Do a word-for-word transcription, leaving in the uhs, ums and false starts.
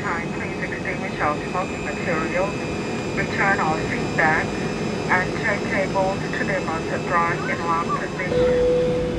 time, please extinguish all smoking materials, return all seat backs, and turn tables to their most dry in lock position.